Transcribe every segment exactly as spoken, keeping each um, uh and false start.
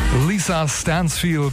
Lisa Stansfield.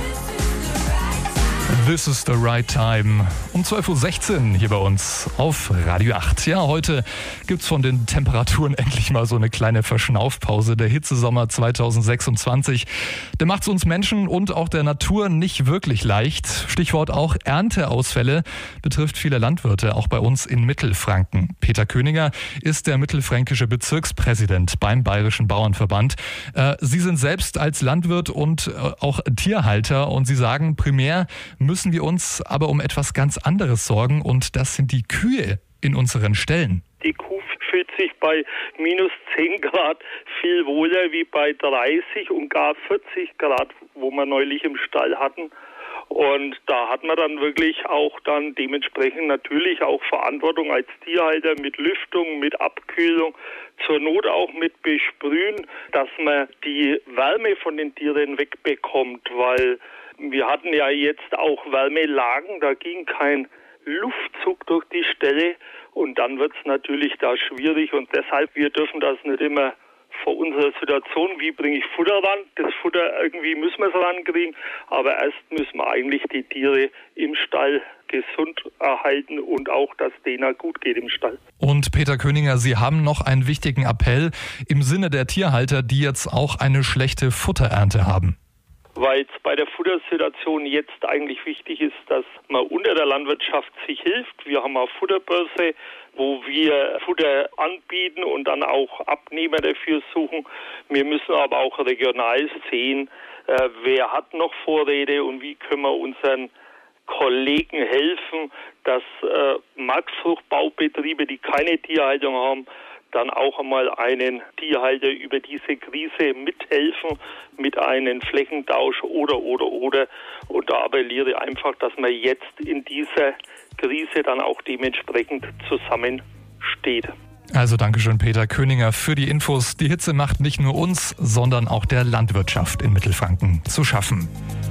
This is the right time. Um zwölf Uhr sechzehn hier bei uns auf Radio acht. Ja, heute gibt's von den Temperaturen endlich mal so eine kleine Verschnaufpause. Der Hitzesommer zwanzig sechsundzwanzig, der macht's uns Menschen und auch der Natur nicht wirklich leicht. Stichwort auch Ernteausfälle betrifft viele Landwirte, auch bei uns in Mittelfranken. Peter Köninger ist der mittelfränkische Bezirkspräsident beim Bayerischen Bauernverband. Äh, Sie sind selbst als Landwirt und äh, auch Tierhalter und Sie sagen, primär müssen wir uns aber um etwas ganz anderes sorgen und das sind die Kühe in unseren Ställen. Die Kuh fühlt sich bei minus zehn Grad viel wohler wie bei dreißig und gar vierzig Grad, wo wir neulich im Stall hatten. Und da hat man dann wirklich auch dann dementsprechend natürlich auch Verantwortung als Tierhalter mit Lüftung, mit Abkühlung, zur Not auch mit Besprühen, dass man die Wärme von den Tieren wegbekommt, weil wir hatten ja jetzt auch Wärmelagen, da ging kein Luftzug durch die Ställe und dann wird es natürlich da schwierig und deshalb, wir dürfen das nicht immer vor unserer Situation, wie bringe ich Futter ran, das Futter irgendwie müssen wir es rankriegen, aber erst müssen wir eigentlich die Tiere im Stall gesund erhalten und auch, dass denen gut geht im Stall. Und Peter Köninger, Sie haben noch einen wichtigen Appell im Sinne der Tierhalter, die jetzt auch eine schlechte Futterernte haben. Weil es bei der Futtersituation jetzt eigentlich wichtig ist, dass man unter der Landwirtschaft sich hilft. Wir haben eine Futterbörse, wo wir Futter anbieten und dann auch Abnehmer dafür suchen. Wir müssen aber auch regional sehen, äh, wer hat noch Vorräte und wie können wir unseren Kollegen helfen, dass äh, Marktfruchtbaubetriebe, die keine Tierhaltung haben, dann auch einmal einen Tierhalter über diese Krise mithelfen mit einem Flächentausch oder, oder, oder. Und da appelliere ich einfach, dass man jetzt in dieser Krise dann auch dementsprechend zusammensteht. Also Dankeschön, Peter Köninger, für die Infos. Die Hitze macht nicht nur uns, sondern auch der Landwirtschaft in Mittelfranken zu schaffen.